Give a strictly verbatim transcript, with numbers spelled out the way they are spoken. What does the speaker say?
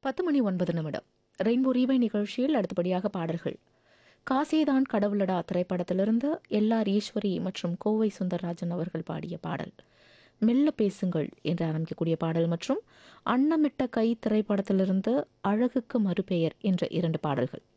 பத்து மணி ஒன்பது நிமிடம் ரெயின்போ ரீவை நிகழ்ச்சியில் அடுத்தபடியாக பாடல்கள். காசிதான் கடவுளடா திரைப்படத்திலிருந்து எல்ஆர் ஈஸ்வரி மற்றும் கோவை சுந்தரராஜன் அவர்கள் பாடிய பாடல், மெல்ல பேசுங்கள் என்று ஆரம்பிக்கக்கூடிய பாடல் மற்றும் அன்னமிட்ட கை திரைப்படத்திலிருந்து அழகுக்கு மறுபெயர் என்ற இரண்டு பாடல்கள்.